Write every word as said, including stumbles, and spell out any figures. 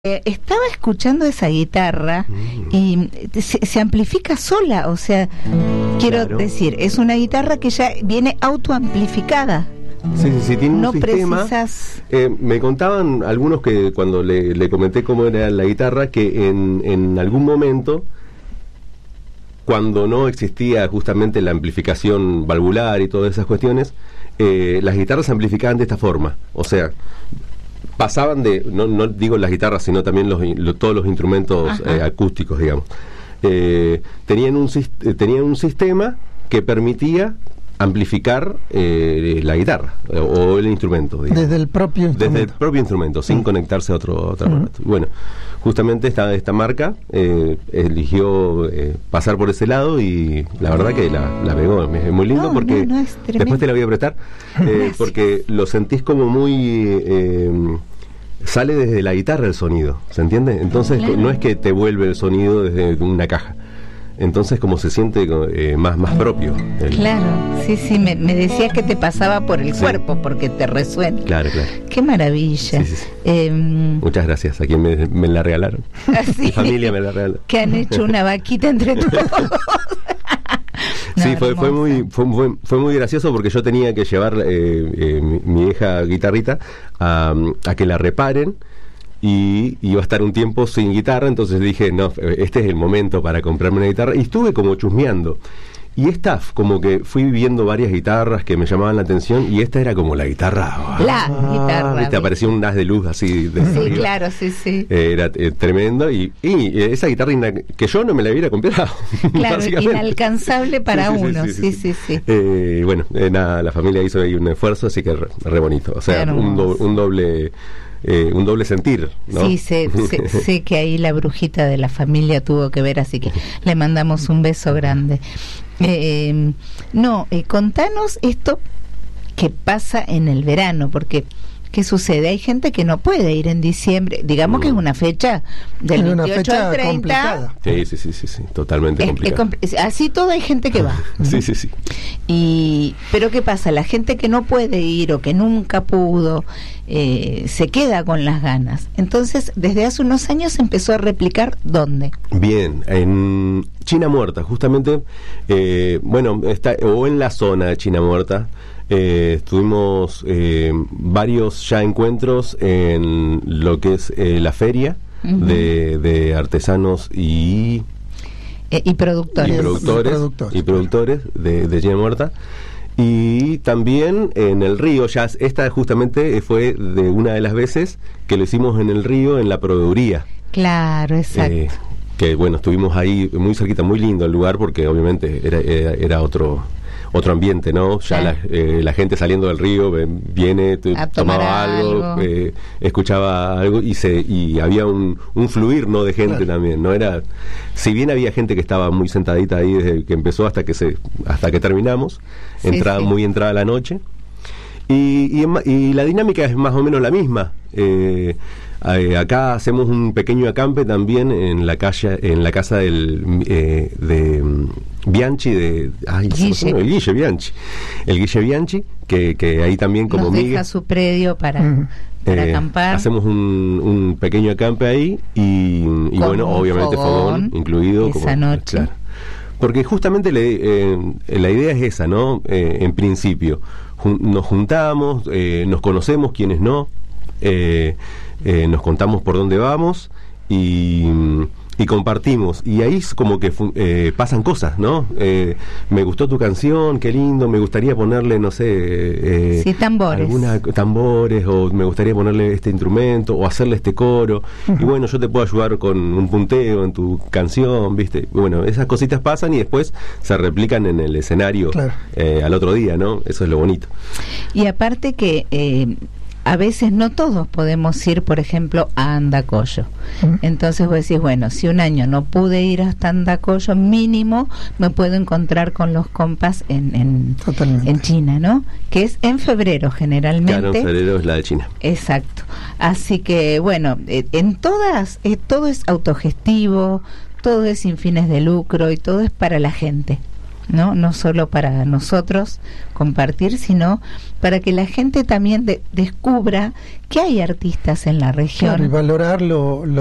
Eh, estaba escuchando esa guitarra mm. y se, se amplifica sola, o sea, quiero claro. decir, es una guitarra que ya viene autoamplificada. Sí, sí, sí, tiene no un sistema. Precisas... Eh, me contaban algunos que cuando le, le comenté cómo era la guitarra, que en, en algún momento, cuando no existía justamente la amplificación valvular y todas esas cuestiones, eh, las guitarras se amplificaban de esta forma, o sea, pasaban de, no, no digo las guitarras, sino también los, lo, todos los instrumentos eh, acústicos, digamos. Eh, tenían, un, tenían un sistema que permitía amplificar eh, la guitarra eh, o el instrumento, digamos. Desde el propio instrumento. Desde el propio instrumento, sin uh-huh. conectarse a otro, a otro uh-huh. aparato. Bueno, justamente esta, esta marca eh, eligió eh, pasar por ese lado y la verdad que la, la pegó. Es muy lindo no, porque no, no es después te la voy a prestar eh, porque lo sentís como muy... Eh, sale desde la guitarra el sonido, ¿se entiende? Entonces claro. no es que te vuelve el sonido desde una caja. Entonces como se siente eh, más más propio. El... Claro, sí, sí, me, me decías que te pasaba por el sí. cuerpo porque te resuena. Claro, claro. Qué maravilla. Sí, sí, sí. Eh, Muchas gracias a quien me, me la regalaron. ¿Así? Mi familia me la regaló. Que han hecho una vaquita entre todos. No, sí, fue, fue muy fue, fue, fue muy gracioso porque yo tenía que llevar eh, eh, mi, mi hija guitarrita a, a que la reparen y iba a estar un tiempo sin guitarra, entonces dije, no, este es el momento para comprarme una guitarra y estuve como chusmeando. Y esta, como que fui viendo varias guitarras que me llamaban la atención y esta era como la guitarra. La ah, guitarra. ¿Viste? Aparecía un haz de luz así. De sí, arriba. Claro, sí, sí. Eh, era eh, tremendo y, y esa guitarra ina- que yo no me la hubiera comprado. Claro, inalcanzable para sí, sí, uno. Sí, sí, sí. sí, sí, sí. Eh, bueno, eh, nada, la familia hizo ahí un esfuerzo, así que re, re bonito. O sea, un, do, un doble... Eh, un doble sentir, ¿no? Sí, sé, sé, sé que ahí la brujita de la familia tuvo que ver, así que le mandamos un beso grande. Eh, no, eh, contanos esto que pasa en el verano, porque ¿qué sucede? Hay gente que no puede ir en diciembre, digamos mm. que es una fecha del es veintiocho al treinta. Complicada. Sí, sí, sí, sí, sí, totalmente es, complicada. Es compl- así todo hay gente que va. Sí, sí, sí. Y, pero ¿qué pasa? La gente que no puede ir o que nunca pudo, eh, se queda con las ganas. Entonces, desde hace unos años se empezó a replicar, ¿dónde? Bien, en China Muerta, justamente, eh, bueno, está, o en la zona de China Muerta, Eh, tuvimos eh, varios ya encuentros en lo que es eh, la feria uh-huh. de, de artesanos y eh, y productores y productores, productores. y productores de, de China Muerta, y también en el río. Ya esta justamente fue de una de las veces que lo hicimos en el río, en la proveeduría. Claro, exacto. Eh, que bueno, estuvimos ahí muy cerquita, muy lindo el lugar porque obviamente era, era, era otro otro ambiente, ¿no? Ya sí. la, eh, la gente saliendo del río eh, viene, t- tomaba algo, algo. Eh, escuchaba algo y se y había un, un fluir, ¿no? De gente claro. también, ¿no? Era, si bien había gente que estaba muy sentadita ahí desde que empezó hasta que se hasta que terminamos, sí, entrada sí. muy entrada la noche y, y, y la dinámica es más o menos la misma. Eh, Eh, acá hacemos un pequeño acampe también en la calle, en la casa del eh, de um, Bianchi, de ay, Guille. No, el Guille Bianchi, el Guille Bianchi, que, que ahí también como nos Miguel deja su predio para, uh-huh. para eh, acampar. Hacemos un, un pequeño acampe ahí y, y bueno, obviamente fogón, fogón incluido esa como, noche. Claro. Porque justamente le, eh, la idea es esa, ¿no? Eh, en principio, jun- nos juntamos, eh, nos conocemos, quienes no. Eh, Eh, nos contamos por dónde vamos y, y compartimos y ahí es como que eh, pasan cosas, ¿no? Eh, me gustó tu canción, qué lindo, me gustaría ponerle, no sé, eh, sí, tambores, alguna, tambores o me gustaría ponerle este instrumento o hacerle este coro uh-huh. y bueno, yo te puedo ayudar con un punteo en tu canción, ¿viste? Bueno, esas cositas pasan y después se replican en el escenario claro. eh, al otro día, ¿no? Eso es lo bonito. Y aparte que eh, a veces no todos podemos ir, por ejemplo, a Andacollo. ¿Mm? Entonces vos decís, bueno, si un año no pude ir hasta Andacollo, mínimo me puedo encontrar con los compas en, en, en China, ¿no? Que es en febrero generalmente. Claro, en febrero es la de China. Exacto. Así que, bueno, eh, en todas, eh, todo es autogestivo, todo es sin fines de lucro y todo es para la gente. ¿no? No solo para nosotros compartir, sino para que la gente también de, descubra que hay artistas en la región. Claro, y valorar lo, lo